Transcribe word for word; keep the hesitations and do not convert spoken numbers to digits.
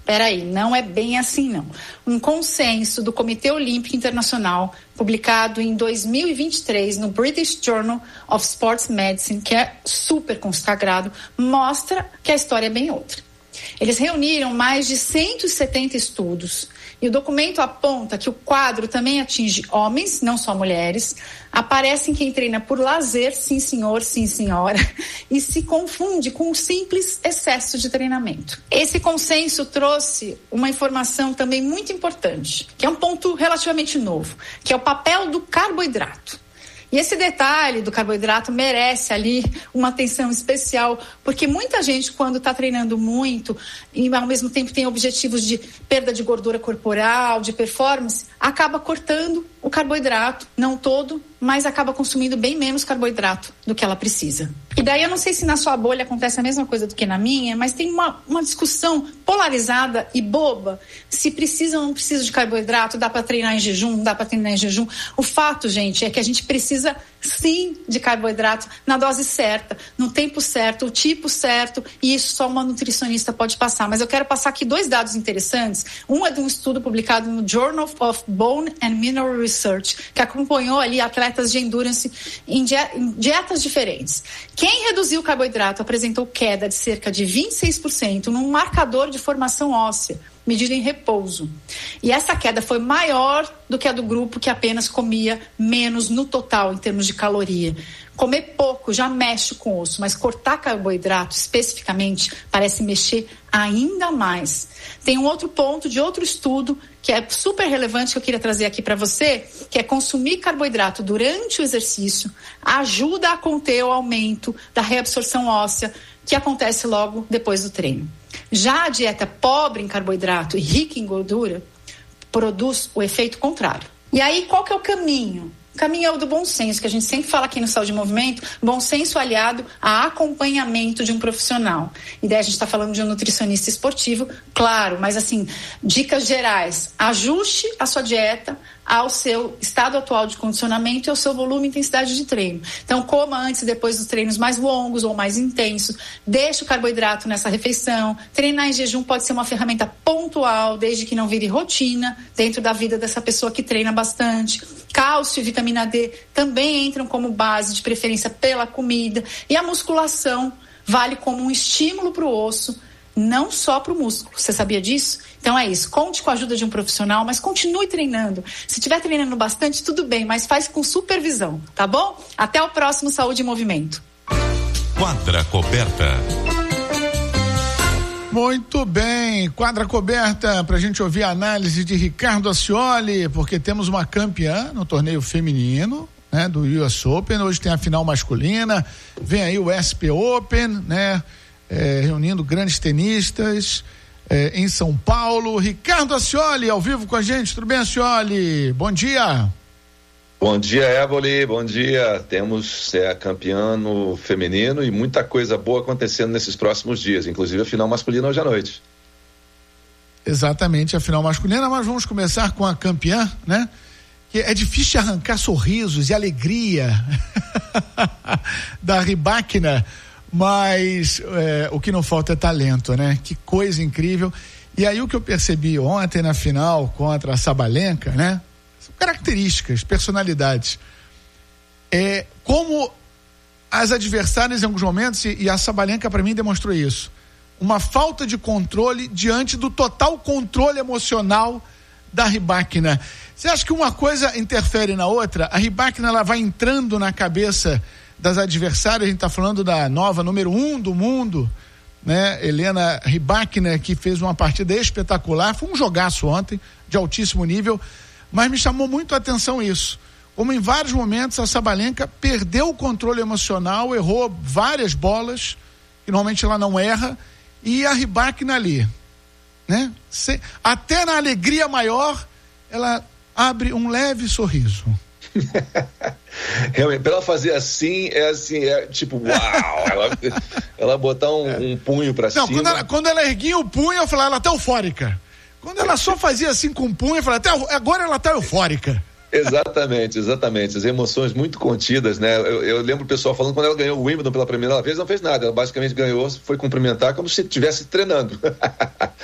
Peraí, não é bem assim não. Um consenso do Comitê Olímpico Internacional, publicado em dois mil e vinte e três no British Journal of Sports Medicine, que é super consagrado, mostra que a história é bem outra. Eles reuniram mais de cento e setenta estudos e o documento aponta que o quadro também atinge homens, não só mulheres, aparece em quem treina por lazer, sim senhor, sim senhora, e se confunde com um simples excesso de treinamento. Esse consenso trouxe uma informação também muito importante, que é um ponto relativamente novo, que é o papel do carboidrato. E esse detalhe do carboidrato merece ali uma atenção especial, porque muita gente, quando está treinando muito e ao mesmo tempo tem objetivos de perda de gordura corporal, de performance, acaba cortando o carboidrato, não todo, mas acaba consumindo bem menos carboidrato do que ela precisa. E daí eu não sei se na sua bolha acontece a mesma coisa do que na minha, mas tem uma, uma discussão polarizada e boba, se precisa ou não precisa de carboidrato, dá para treinar em jejum, não dá para treinar em jejum. O fato, gente, é que a gente precisa sim de carboidrato na dose certa, no tempo certo, o tipo certo, e isso só uma nutricionista pode passar. Mas eu quero passar aqui dois dados interessantes. Um é de um estudo publicado no Journal of Bone and Mineral Research, que acompanhou ali atletas de endurance em dietas diferentes. Quem reduziu o carboidrato apresentou queda de cerca de vinte e seis por cento num marcador de formação óssea, medido em repouso. E essa queda foi maior do que a do grupo que apenas comia menos no total, em termos de caloria. Comer pouco já mexe com o osso, mas cortar carboidrato especificamente parece mexer ainda mais. Tem um outro ponto de outro estudo que é super relevante que eu queria trazer aqui para você, que é consumir carboidrato durante o exercício ajuda a conter o aumento da reabsorção óssea que acontece logo depois do treino. Já a dieta pobre em carboidrato e rica em gordura produz o efeito contrário. E aí, qual que é o caminho? O caminho é o do bom senso, que a gente sempre fala aqui no Saúde em Movimento, bom senso aliado a acompanhamento de um profissional. E daí a gente está falando de um nutricionista esportivo, claro, mas assim, dicas gerais, ajuste a sua dieta ao seu estado atual de condicionamento e ao seu volume e intensidade de treino. Então, coma antes e depois dos treinos mais longos ou mais intensos, deixe o carboidrato nessa refeição. Treinar em jejum pode ser uma ferramenta pontual, desde que não vire rotina dentro da vida dessa pessoa que treina bastante. Cálcio e vitamina D também entram como base, de preferência pela comida. E a musculação vale como um estímulo para o osso, não só para o músculo. Você sabia disso? Então é isso, conte com a ajuda de um profissional, mas continue treinando. Se estiver treinando bastante, tudo bem, mas faz com supervisão, tá bom? Até o próximo Saúde em Movimento. Quadra Coberta. Muito bem, quadra coberta para a gente ouvir a análise de Ricardo Ascioli, porque temos uma campeã no torneio feminino, né, do U S Open. Hoje tem a final masculina, vem aí o S P Open, né, é, reunindo grandes tenistas é, em São Paulo. Ricardo Ascioli ao vivo com a gente, tudo bem, Ascioli? Bom dia. Bom dia, Évoli, bom dia. Temos é, campeã no feminino e muita coisa boa acontecendo nesses próximos dias, inclusive a final masculina hoje à noite. Exatamente, a final masculina, mas vamos começar com a campeã, né? Que é difícil arrancar sorrisos e alegria da Rybakina, mas é, o que não falta é talento, né? Que coisa incrível. E aí o que eu percebi ontem na final contra a Sabalenka, né? Características, personalidades. É, como as adversárias em alguns momentos, e, e a Sabalenka para mim demonstrou isso, uma falta de controle diante do total controle emocional da Rybakina. Você acha que uma coisa interfere na outra? A Rybakina, ela vai entrando na cabeça das adversárias. A gente está falando da nova número um do mundo, né? Helena Rybakina, que fez uma partida espetacular, foi um jogaço ontem, de altíssimo nível. Mas me chamou muito a atenção isso. Como em vários momentos a Sabalenka perdeu o controle emocional, errou várias bolas, que normalmente ela não erra, e a Rybakina ali, né? Se, até na alegria maior, ela abre um leve sorriso. Realmente, pra ela fazer assim, é assim, é tipo, uau! ela, ela botar um, é. um punho pra não, cima. Quando ela, quando ela erguia o punho, eu falava, ela tá eufórica. Quando ela só fazia assim com o punho, eu falei, até agora ela tá eufórica. Exatamente, exatamente. As emoções muito contidas, né? Eu, eu lembro o pessoal falando quando ela ganhou o Wimbledon pela primeira vez, não fez nada. Ela basicamente ganhou, foi cumprimentar como se estivesse treinando.